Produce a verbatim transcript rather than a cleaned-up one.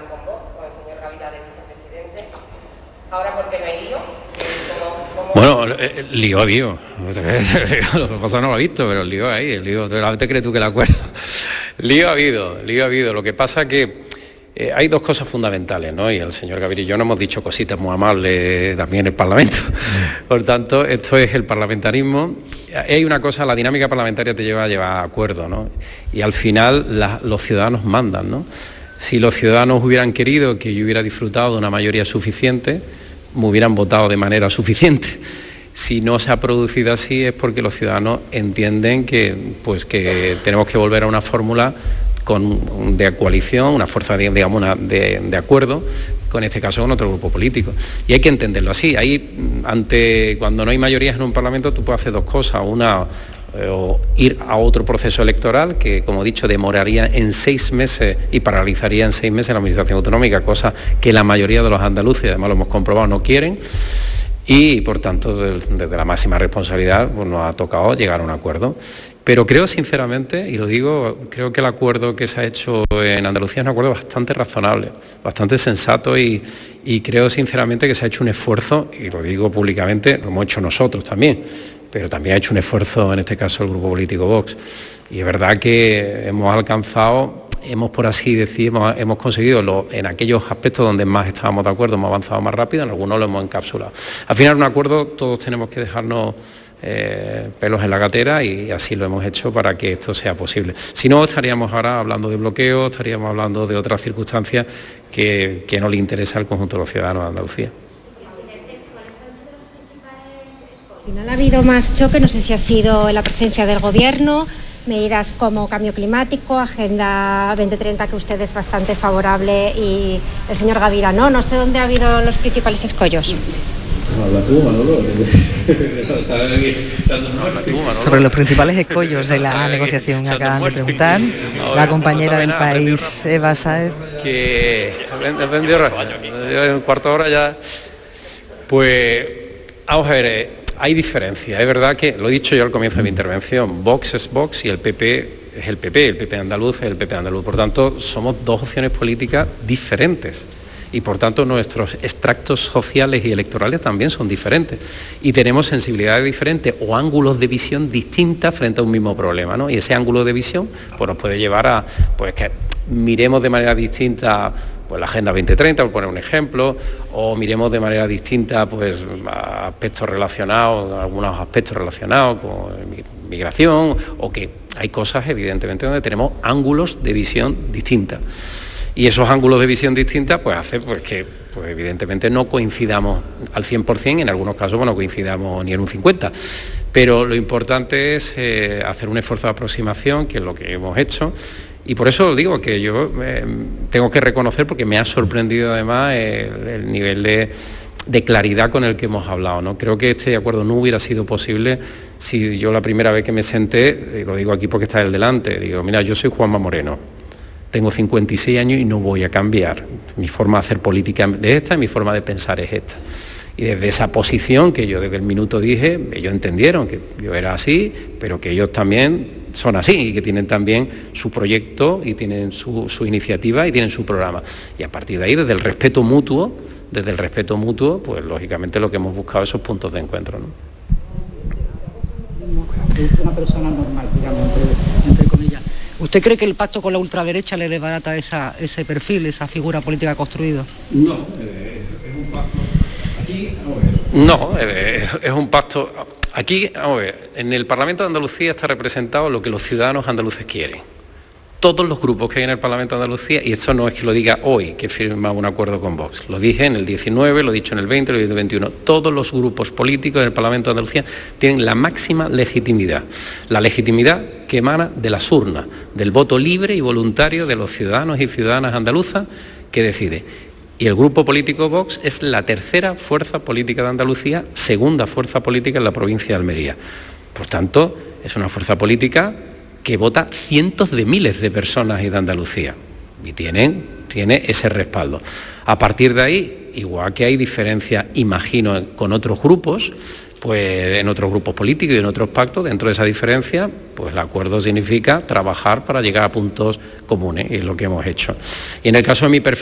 están con Vox, con el señor Gavira de vicepresidente. Ahora, ¿por qué no hay lío? ¿Cómo, cómo... Bueno, el lío ha habido. Lo que pasa no lo ha visto, pero el lío ahí, el lío, ¿te crees tú que el acuerdo? Lío ha habido, lío ha habido. Lo que pasa que eh, hay dos cosas fundamentales, ¿no? Y el señor Gavira y yo nos hemos dicho cositas muy amables también en el Parlamento. Por tanto, esto es el parlamentarismo. Hay una cosa, la dinámica parlamentaria te lleva a llevar a acuerdos, ¿no? Y al final la, los ciudadanos mandan, ¿no? Si los ciudadanos hubieran querido que yo hubiera disfrutado de una mayoría suficiente, me hubieran votado de manera suficiente. Si no se ha producido así es porque los ciudadanos entienden que, pues, que tenemos que volver a una fórmula con, de coalición, una fuerza, digamos, una, de, de acuerdo, con este caso con otro grupo político. Y hay que entenderlo así. Ahí, ante, cuando no hay mayorías en un Parlamento, tú puedes hacer dos cosas. Una, eh, o ir a otro proceso electoral que, como he dicho, demoraría en seis meses y paralizaría en seis meses la administración autonómica, cosa que la mayoría de los andaluces, además lo hemos comprobado, no quieren. Y, por tanto, desde la máxima responsabilidad, pues, nos ha tocado llegar a un acuerdo. Pero creo sinceramente, y lo digo, creo que el acuerdo que se ha hecho en Andalucía es un acuerdo bastante razonable, bastante sensato y, y creo sinceramente que se ha hecho un esfuerzo, y lo digo públicamente, lo hemos hecho nosotros también, pero también ha hecho un esfuerzo en este caso el grupo político Vox. Y es verdad que hemos alcanzado, hemos por así decir, hemos, hemos conseguido lo, en aquellos aspectos donde más estábamos de acuerdo, hemos avanzado más rápido, en algunos lo hemos encapsulado. Al final un acuerdo todos tenemos que dejarnos Eh, pelos en la gatera y así lo hemos hecho para que esto sea posible. Si no, estaríamos ahora hablando de bloqueo, estaríamos hablando de otras circunstancias que, que no le interesa al conjunto de los ciudadanos de Andalucía. Al final ha habido más choque, no sé si ha sido en la presencia del Gobierno, medidas como cambio climático, Agenda veinte treinta, que usted es bastante favorable, y el señor Gavira no. No sé dónde ha habido los principales escollos. Habla tú, Manolo. Sobre los principales escollos de la negociación que acaban de preguntar la compañera del País, Eva Sáez. Que en cuarto hora ya. Pues vamos a ver, hay diferencia. Es verdad que lo he dicho yo al comienzo de mi intervención, Vox es Vox y el P P es el P P, el P P andaluz es el P P andaluz. Por tanto, somos dos opciones políticas diferentes. Y por tanto nuestros extractos sociales y electorales también son diferentes y tenemos sensibilidades diferentes o ángulos de visión distintas frente a un mismo problema, ¿no? Y ese ángulo de visión pues, nos puede llevar a pues, que miremos de manera distinta pues, la Agenda veinte treinta, por poner un ejemplo, o miremos de manera distinta pues, a aspectos relacionados, algunos aspectos relacionados con migración, o que hay cosas evidentemente donde tenemos ángulos de visión distintas. Y esos ángulos de visión distintas pues hace pues, que pues, evidentemente no coincidamos al cien por cien, en algunos casos bueno, no coincidamos ni en un cincuenta por ciento, pero lo importante es eh, hacer un esfuerzo de aproximación, que es lo que hemos hecho, y por eso digo que yo eh, tengo que reconocer, porque me ha sorprendido además el, el nivel de, de claridad con el que hemos hablado, ¿no? Creo que este acuerdo no hubiera sido posible si yo la primera vez que me senté, y lo digo aquí porque está él delante, digo, mira, yo soy Juanma Moreno, tengo cincuenta y seis años y no voy a cambiar. Mi forma de hacer política es esta y mi forma de pensar es esta. Y desde esa posición que yo desde el minuto dije, ellos entendieron que yo era así, pero que ellos también son así y que tienen también su proyecto y tienen su, su iniciativa y tienen su programa. Y a partir de ahí, desde el respeto mutuo, desde el respeto mutuo, pues lógicamente lo que hemos buscado es esos puntos de encuentro, ¿no? Una persona normal, digamos, entre, entre comillas. ¿Usted cree que el pacto con la ultraderecha le desbarata esa, ese perfil, esa figura política construida? No, eh, es un pacto. Aquí, vamos a ver. No, eh, es un pacto. Aquí, vamos a ver, en el Parlamento de Andalucía está representado lo que los ciudadanos andaluces quieren. Todos los grupos que hay en el Parlamento de Andalucía, y esto no es que lo diga hoy, que firma un acuerdo con Vox, lo dije en el diecinueve, lo he dicho en el veinte, lo he dicho en el veintiuno, todos los grupos políticos del Parlamento de Andalucía tienen la máxima legitimidad, la legitimidad que emana de las urnas, del voto libre y voluntario de los ciudadanos y ciudadanas andaluzas que decide. Y el grupo político Vox es la tercera fuerza política de Andalucía, segunda fuerza política en la provincia de Almería. Por tanto, es una fuerza política que vota cientos de miles de personas y de Andalucía, y tienen, tiene ese respaldo. A partir de ahí, igual que hay diferencias, imagino, con otros grupos, pues en otros grupos políticos y en otros pactos, dentro de esa diferencia, pues el acuerdo significa trabajar para llegar a puntos comunes, y es lo que hemos hecho. Y en el caso de mi perfil,